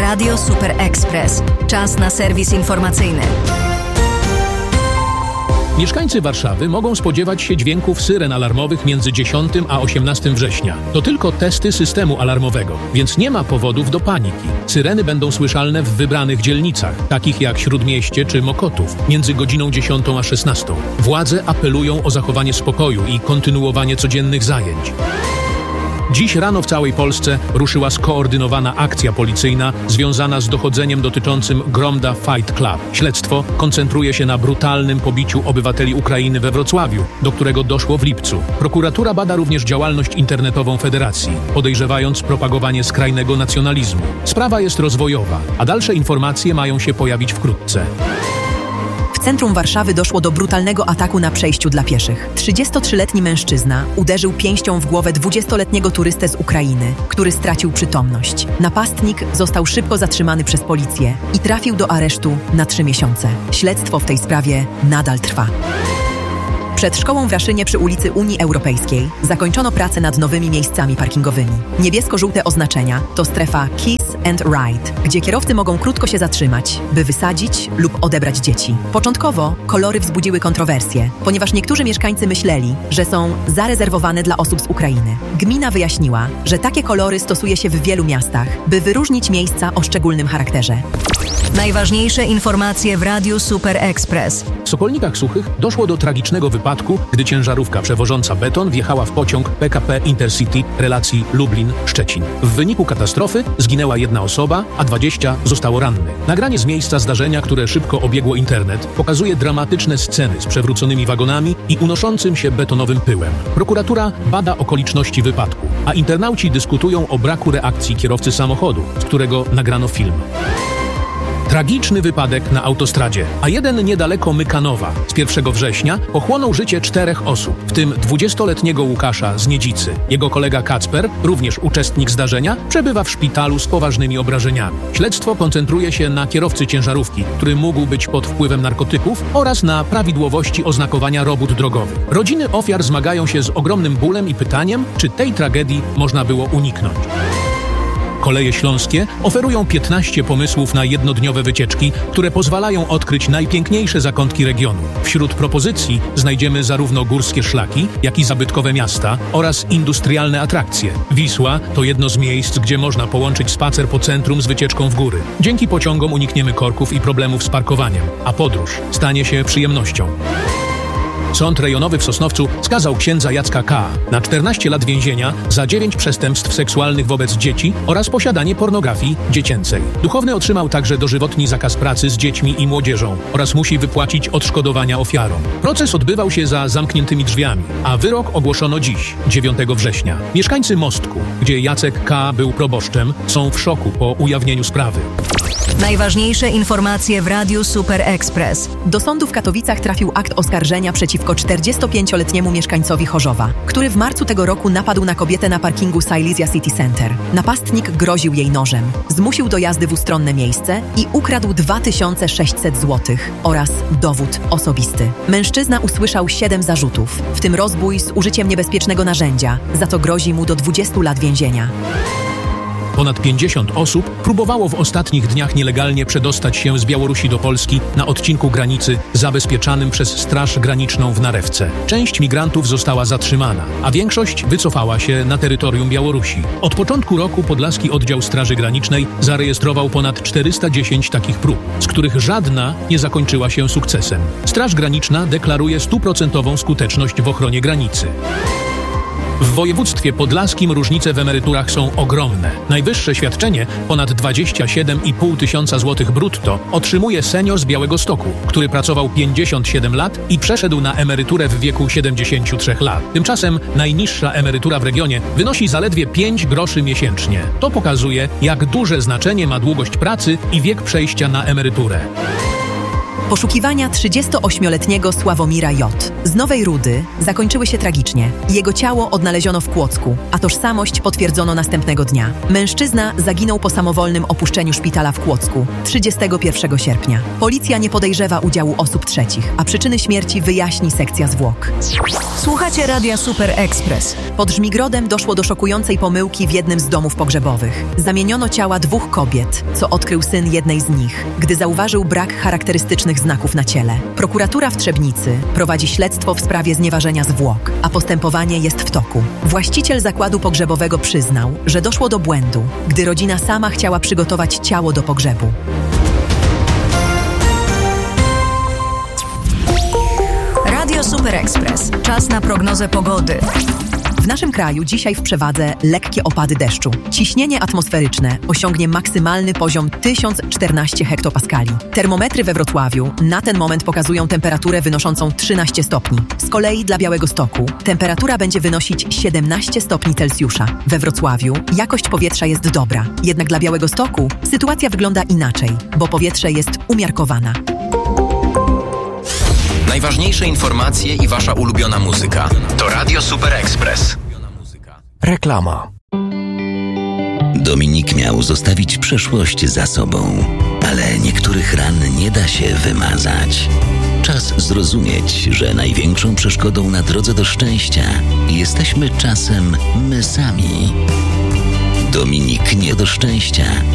Radio Super Express. Czas na serwis informacyjny. Mieszkańcy Warszawy mogą spodziewać się dźwięków syren alarmowych między 10 a 18 września. To tylko testy systemu alarmowego, więc nie ma powodów do paniki. Syreny będą słyszalne w wybranych dzielnicach, takich jak Śródmieście czy Mokotów, między godziną 10 a 16. Władze apelują o zachowanie spokoju i kontynuowanie codziennych zajęć. Dziś rano w całej Polsce ruszyła skoordynowana akcja policyjna związana z dochodzeniem dotyczącym Gromda Fight Club. Śledztwo koncentruje się na brutalnym pobiciu obywateli Ukrainy we Wrocławiu, do którego doszło w lipcu. Prokuratura bada również działalność internetową federacji, podejrzewając propagowanie skrajnego nacjonalizmu. Sprawa jest rozwojowa, a dalsze informacje mają się pojawić wkrótce. W centrum Warszawy doszło do brutalnego ataku na przejściu dla pieszych. 33-letni mężczyzna uderzył pięścią w głowę 20-letniego turystę z Ukrainy, który stracił przytomność. Napastnik został szybko zatrzymany przez policję i trafił do aresztu na 3 miesiące. Śledztwo w tej sprawie nadal trwa. Przed szkołą w Raszynie przy ulicy Unii Europejskiej zakończono pracę nad nowymi miejscami parkingowymi. Niebiesko-żółte oznaczenia to strefa Kiss and Ride, gdzie kierowcy mogą krótko się zatrzymać, by wysadzić lub odebrać dzieci. Początkowo kolory wzbudziły kontrowersje, ponieważ niektórzy mieszkańcy myśleli, że są zarezerwowane dla osób z Ukrainy. Gmina wyjaśniła, że takie kolory stosuje się w wielu miastach, by wyróżnić miejsca o szczególnym charakterze. Najważniejsze informacje w Radiu Super Express. W Sokolnikach Suchych doszło do tragicznego wypadku, gdy ciężarówka przewożąca beton wjechała w pociąg PKP Intercity relacji Lublin-Szczecin. W wyniku katastrofy zginęła 1 osoba, a 20 zostało rannych. Nagranie z miejsca zdarzenia, które szybko obiegło internet, pokazuje dramatyczne sceny z przewróconymi wagonami i unoszącym się betonowym pyłem. Prokuratura bada okoliczności wypadku, a internauci dyskutują o braku reakcji kierowcy samochodu, z którego nagrano film. Tragiczny wypadek na autostradzie, a jeden niedaleko Mykanowa z 1 września pochłonął życie 4 osób, w tym 20-letniego Łukasza z Niedzicy. Jego kolega Kacper, również uczestnik zdarzenia, przebywa w szpitalu z poważnymi obrażeniami. Śledztwo koncentruje się na kierowcy ciężarówki, który mógł być pod wpływem narkotyków, oraz na prawidłowości oznakowania robót drogowych. Rodziny ofiar zmagają się z ogromnym bólem i pytaniem, czy tej tragedii można było uniknąć. Koleje Śląskie oferują 15 pomysłów na jednodniowe wycieczki, które pozwalają odkryć najpiękniejsze zakątki regionu. Wśród propozycji znajdziemy zarówno górskie szlaki, jak i zabytkowe miasta oraz industrialne atrakcje. Wisła to jedno z miejsc, gdzie można połączyć spacer po centrum z wycieczką w góry. Dzięki pociągom unikniemy korków i problemów z parkowaniem, a podróż stanie się przyjemnością. Sąd rejonowy w Sosnowcu skazał księdza Jacka K. na 14 lat więzienia za 9 przestępstw seksualnych wobec dzieci oraz posiadanie pornografii dziecięcej. Duchowny otrzymał także dożywotni zakaz pracy z dziećmi i młodzieżą oraz musi wypłacić odszkodowania ofiarom. Proces odbywał się za zamkniętymi drzwiami, a wyrok ogłoszono dziś, 9 września. Mieszkańcy Mostku, gdzie Jacek K. był proboszczem, są w szoku po ujawnieniu sprawy. Najważniejsze informacje w Radiu Super Express. Do sądu w Katowicach trafił akt oskarżenia przeciwko 45-letniemu mieszkańcowi Chorzowa, który w marcu tego roku napadł na kobietę na parkingu Silesia City Center. Napastnik groził jej nożem, zmusił do jazdy w ustronne miejsce i ukradł 2600 zł oraz dowód osobisty. Mężczyzna usłyszał 7 zarzutów, w tym rozbój z użyciem niebezpiecznego narzędzia, za co grozi mu do 20 lat więzienia. Ponad 50 osób próbowało w ostatnich dniach nielegalnie przedostać się z Białorusi do Polski na odcinku granicy zabezpieczanym przez Straż Graniczną w Narewce. Część migrantów została zatrzymana, a większość wycofała się na terytorium Białorusi. Od początku roku Podlaski Oddział Straży Granicznej zarejestrował ponad 410 takich prób, z których żadna nie zakończyła się sukcesem. Straż Graniczna deklaruje 100% skuteczność w ochronie granicy. W województwie podlaskim różnice w emeryturach są ogromne. Najwyższe świadczenie, ponad 27,5 tysiąca złotych brutto, otrzymuje senior z Białegostoku, który pracował 57 lat i przeszedł na emeryturę w wieku 73 lat. Tymczasem najniższa emerytura w regionie wynosi zaledwie 5 groszy miesięcznie. To pokazuje, jak duże znaczenie ma długość pracy i wiek przejścia na emeryturę. Poszukiwania 38-letniego Sławomira J. z Nowej Rudy zakończyły się tragicznie. Jego ciało odnaleziono w Kłodzku, a tożsamość potwierdzono następnego dnia. Mężczyzna zaginął po samowolnym opuszczeniu szpitala w Kłodzku 31 sierpnia. Policja nie podejrzewa udziału osób trzecich, a przyczyny śmierci wyjaśni sekcja zwłok. Słuchacie Radia Super Express. Pod Żmigrodem doszło do szokującej pomyłki w jednym z domów pogrzebowych. Zamieniono ciała 2 kobiet, co odkrył syn jednej z nich, gdy zauważył brak charakterystycznych znaków na ciele. Prokuratura w Trzebnicy prowadzi śledztwo w sprawie znieważenia zwłok, a postępowanie jest w toku. Właściciel zakładu pogrzebowego przyznał, że doszło do błędu, gdy rodzina sama chciała przygotować ciało do pogrzebu. Radio Super Express. Czas na prognozę pogody. W naszym kraju dzisiaj w przewadze lekkie opady deszczu. Ciśnienie atmosferyczne osiągnie maksymalny poziom 1014 hektopaskali. Termometry we Wrocławiu na ten moment pokazują temperaturę wynoszącą 13 stopni. Z kolei dla Białegostoku temperatura będzie wynosić 17 stopni Celsjusza. We Wrocławiu jakość powietrza jest dobra. Jednak dla Białegostoku sytuacja wygląda inaczej, bo powietrze jest umiarkowana. Najważniejsze informacje i wasza ulubiona muzyka. To Radio Super Express. Reklama. Dominik miał zostawić przeszłość za sobą, ale niektórych ran nie da się wymazać. Czas zrozumieć, że największą przeszkodą na drodze do szczęścia jesteśmy czasem my sami. Dominik nie do szczęścia.